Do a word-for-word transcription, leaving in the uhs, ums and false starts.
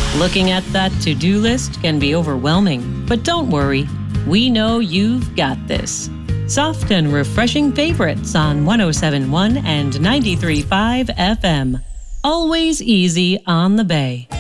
Looking at that to-do list can be overwhelming, but don't worry. We know you've got this. Soft and refreshing favorites on one oh seven point one and ninety-three point five F M. Always easy on the Bay.